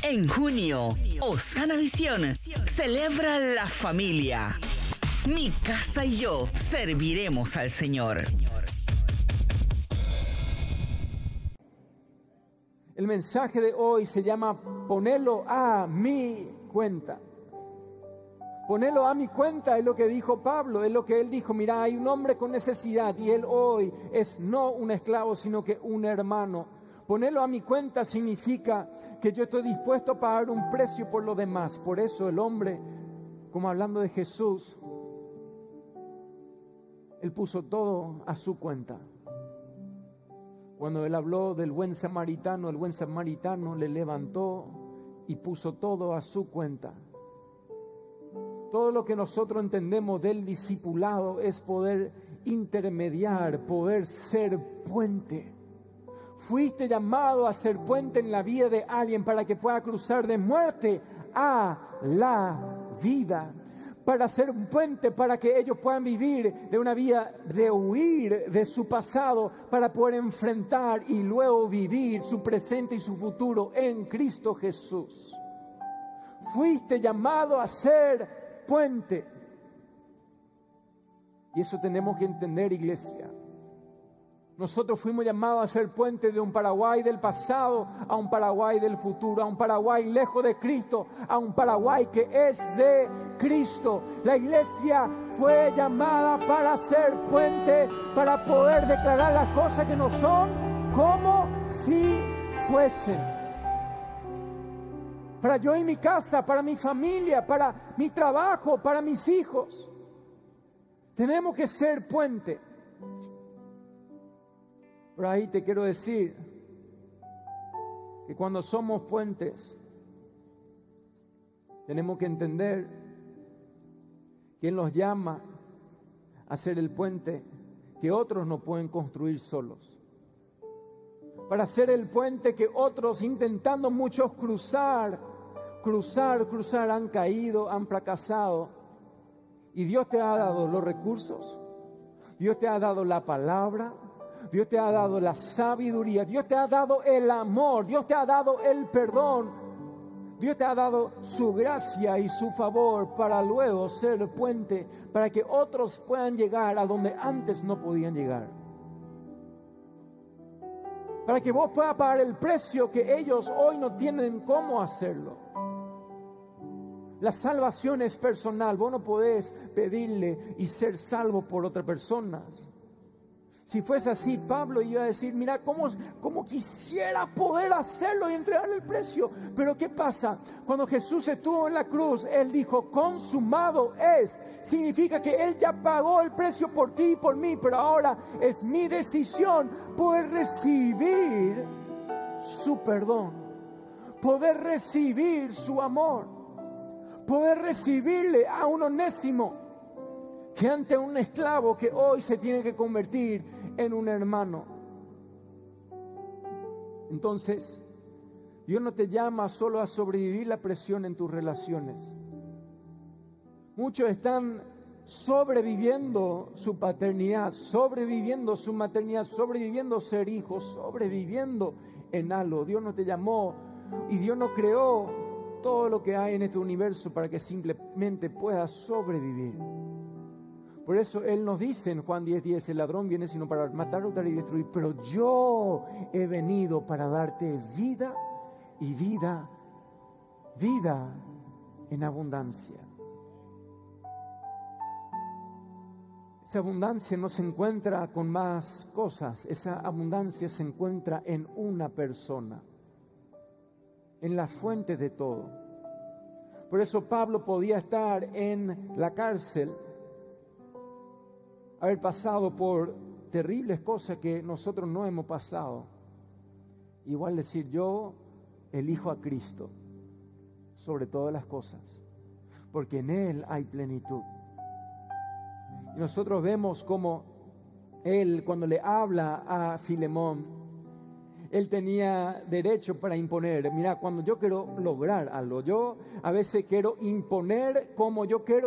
En junio, Osana Visión celebra la familia. Mi casa y yo serviremos al Señor. El mensaje de hoy se llama Ponelo a mi cuenta. Ponelo a mi cuenta es lo que dijo Pablo, es lo que él dijo. Mira, hay un hombre con necesidad y él hoy es no un esclavo, sino que un hermano. Ponelo a mi cuenta significa que yo estoy dispuesto a pagar un precio por lo demás. Por eso el hombre, como hablando de Jesús, él puso todo a su cuenta. Cuando él habló del buen samaritano, el buen samaritano le levantó y puso todo a su cuenta. Todo lo que nosotros entendemos del discipulado es poder intermediar, poder ser puente. Fuiste llamado a ser puente en la vida de alguien para que pueda cruzar de muerte a la vida. Para ser un puente, para que ellos puedan vivir de una vida de huir de su pasado, para poder enfrentar y luego vivir su presente y su futuro en Cristo Jesús. Fuiste llamado a ser puente. Y eso tenemos que entender, iglesia. Nosotros fuimos llamados a ser puente de un Paraguay del pasado a un Paraguay del futuro, a un Paraguay lejos de Cristo, a un Paraguay que es de Cristo. La iglesia fue llamada para ser puente, para poder declarar las cosas que no son como si fuesen. Para yo y mi casa, para mi familia, para mi trabajo, para mis hijos. Tenemos que ser puente. Por ahí te quiero decir que cuando somos puentes, tenemos que entender quién nos llama a ser el puente que otros no pueden construir solos. Para ser el puente que otros, intentando muchos cruzar, han caído, han fracasado. Y Dios te ha dado los recursos, Dios te ha dado la palabra, Dios te ha dado la sabiduría, Dios te ha dado el amor, Dios te ha dado el perdón, Dios te ha dado su gracia y su favor para luego ser el puente, para que otros puedan llegar a donde antes no podían llegar. Para que vos puedas pagar el precio que ellos hoy no tienen cómo hacerlo. La salvación es personal, vos no podés pedirle y ser salvo por otra persona. Si fuese así, Pablo iba a decir, mira, cómo quisiera poder hacerlo y entregarle el precio. Pero ¿qué pasa? Cuando Jesús estuvo en la cruz, Él dijo, consumado es. Significa que Él ya pagó el precio por ti y por mí, pero ahora es mi decisión poder recibir su perdón, poder recibir su amor, poder recibirle a un onésimo que ante un esclavo que hoy se tiene que convertir en un hermano. Entonces, Dios no te llama solo a sobrevivir la presión en tus relaciones. Muchos están sobreviviendo su paternidad, sobreviviendo su maternidad, sobreviviendo ser hijos, sobreviviendo en algo. Dios no te llamó y Dios no creó todo lo que hay en este universo para que simplemente puedas sobrevivir. Por eso Él nos dice en Juan 10:10, el ladrón viene sino para matar, hurtar y destruir, pero yo he venido para darte vida y vida en abundancia. Esa abundancia no se encuentra con más cosas, esa abundancia se encuentra en una persona, en la fuente de todo. Por eso Pablo podía estar en la cárcel, haber pasado por terribles cosas que nosotros no hemos pasado. Igual decir, yo elijo a Cristo sobre todas las cosas, porque en Él hay plenitud. Y nosotros vemos como Él, cuando le habla a Filemón, Él tenía derecho para imponer. Mira, cuando yo quiero lograr algo, yo a veces quiero imponer como yo quiero